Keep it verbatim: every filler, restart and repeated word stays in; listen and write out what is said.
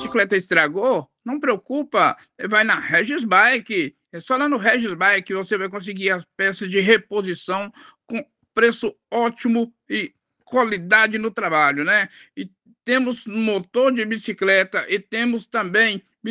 bicicleta estragou, não preocupa, vai na Regis Bike, é só lá no Regis Bike você vai conseguir as peças de reposição com preço ótimo e qualidade no trabalho, né. E temos motor de bicicleta e temos também